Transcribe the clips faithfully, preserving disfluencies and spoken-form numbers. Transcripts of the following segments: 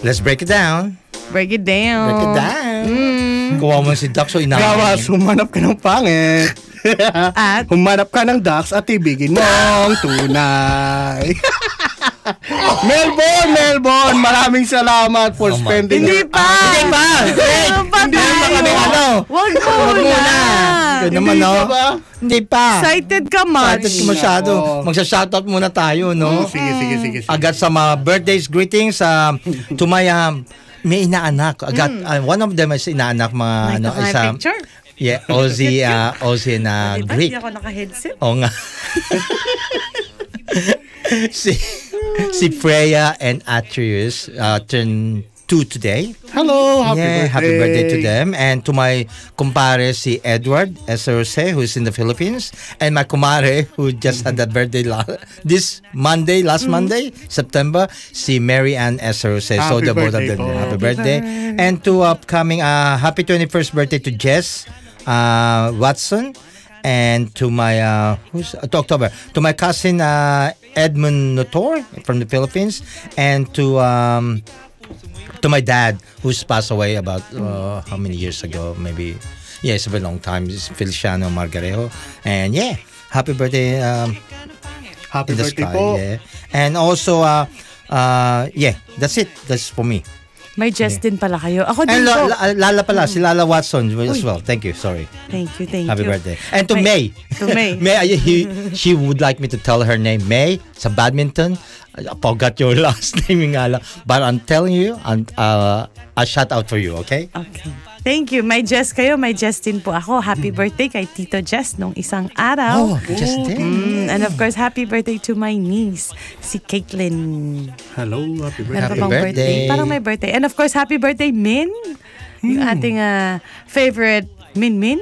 Let's break it down. Break it down. Break it down. Mm. Kuha mo si Dax o inamin. Gawas, humanap ka ng pangit. At? Humanap ka ng Dax at ibigin mong tunay. Melbourne, Melbourne, maraming salamat for Oh my spending. Hindi pa! Hindi pa! Ano pa Hindi pa tayo? kami ano. Wag Wag muna. muna. Ikaw naman, Hindi no? pa ba? Hindi pa. Excited ka much. Excited ka masyado. Oo. Magsa-shoutout muna tayo, no? Sige, sige, sige. sige. Agad sa mga birthdays greetings uh, to my um, may inaanak. Agad, uh, one of them is inaanak mga May ano, may isa. picture. Yeah, Ozzy, uh, Ozzy na Diba? Greek. Hindi ako naka-headset. Oo nga. si, si Freya and Atreus uh, turn two today. Hello, happy yeah, birthday. happy birthday to them. And to my kumpare, si Edward Esrose, who's in the Philippines. And my kumare, who just had that birthday la- this Monday, last Monday, September, si Mary Ann Esrose. So Happy the both of birthday them, po. happy birthday. And to upcoming, uh, happy twenty-first birthday to Jess uh, Watson. And to my, uh, who's, uh, to October, to my cousin uh, Edmund Notor from the Philippines. And to, um, to my dad, who's passed away about uh, how many years ago? Maybe, yeah, it's been a long time. It's Feliciano Margarejo. And yeah, happy birthday um, Happy in the birthday sky. po. Yeah. And also, uh, uh, yeah, that's it. That's for me. May Justin pala kayo. Ako And din La- po. La- Lala pala, si Lala Watson as well. Thank you, sorry. Thank you, thank Happy you. birthday. And to May- May. To May. May, uh, he, she would like me to tell her name. May, sa badminton. I forgot your last name nga lang. But I'm telling you, and uh, a shout out for you, okay? Okay. Thank you. May Jess kayo. May Justin po ako. Happy birthday kay Tito Jess nung isang araw. Oh, Justin. Mm, and of course, happy birthday to my niece, si Caitlin. Hello, happy Meron birthday. pa bang birthday. Parang may birthday. And of course, happy birthday, Min. Yung ating uh, favorite Min Min.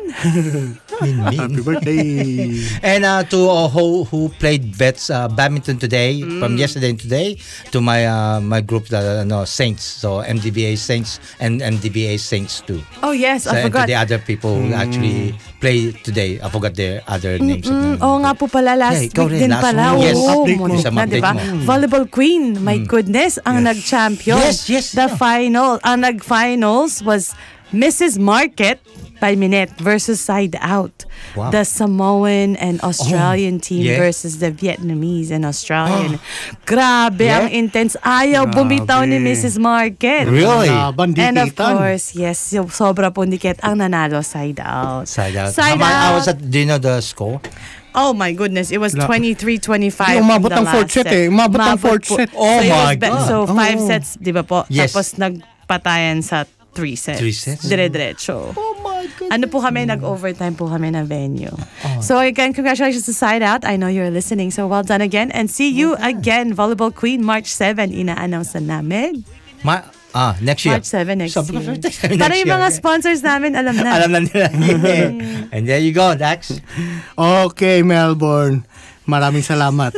Min Min. Happy birthday. And uh, to uh, who who played vets uh, badminton today, from yesterday and today, to my uh, my group, the uh, no, Saints, so M D B A Saints and M D B A Saints too. Oh yes, So, I and to forgot. the other people who actually play today, I forgot their other names. Mm, oo nga po pala, last Yeah, ikaw week rin, din last pala. week. Yes, Oo, update mo. muntik Isang na, update diba? mo. Volleyball Queen, my goodness, ang nag-champion. Yes, yes, The yeah. final, ang nag-finals was Missus Market by Minette versus Side Out. Wow. The Samoan and Australian Oh, team yeah. versus the Vietnamese and Australian. Grabe, Yeah? ang intense. Ayaw Grabe. bumitaw ni Missus Market. Really? Laban, And of dikitan. course, yes, yung sobra po dikit ang nanalo Side Out. Side out. Side How ma- I was Out. at, do you know the score? Oh my goodness, it was La- twenty-three twenty-five. Yung umabot from the ng fourth last set eh. Umabot ng fourth po. set. Oh so it was my be- God. So five Oh. sets, di ba po? Yes. Tapos nagpatayan sa three sets. Three sets? Dire-diretso. Oh my goodness. Ano po kami, nag-overtime po kami na venue. So again, congratulations to Side Out. I know you're listening. So well done again. And see you again, Volleyball Queen, March seventh. Ina-announce na namin. Ma- ah, next year. March seventh next Sabi ko, year. next year. Para yung mga sponsors namin, alam na. Alam na nila. Yeah. And there you go, Dax. Okay, Melbourne. Maraming salamat.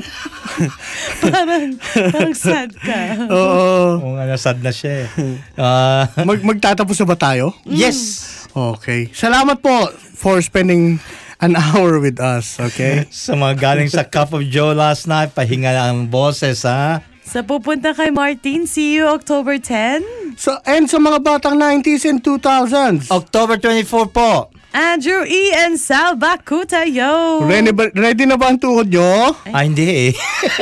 parang, parang sad ka. Oo. Oo nga, nasad na siya eh. Ah, Mag magtatapos na ba tayo? yes! Okay. Salamat po for spending an hour with us, okay? Sa mga galing sa Cup of Joe last night, pahinga ang boses, ha? Sa pupunta kay Martin, see you October tenth. So, and sa mga batang nineties and two thousands. October twenty-fourth po. Andrew E. and Sal Bakuta, yo! Ready, ba, ready na ba ang tuhod nyo? Ah, hindi eh.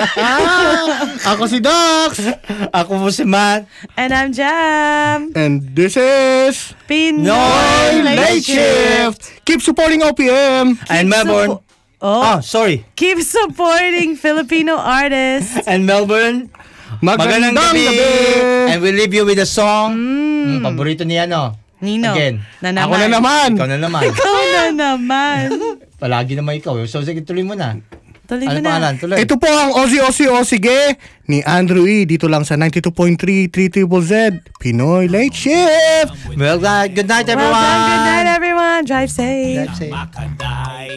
Ah, ako si Dax. Ako po si Matt. And I'm Jam. And this is Pinoy Noy Late Late Shift. Keep supporting O P M. And Melbourne. Oh, Oh, sorry. keep supporting Filipino artists. And Melbourne. Magandang, Magandang gabi. gabi. And we leave you with a song. Mm. Paborito niya, no? Nino. Again. Na Ako naman. na naman. Ikaw na naman. Ikaw na naman. Palagi naman ikaw. So, sige, tuloy mo na. Tuloy mo Ano na. pangalan? Tuloy. Ito po ang Ozzy Ozzy Ozige ni Andrew E. Dito lang sa ninety-two point three three Triple Z Pinoy Late Shift. Well, uh, good night, everyone. Well done. Good night, everyone. Drive safe. Drive safe.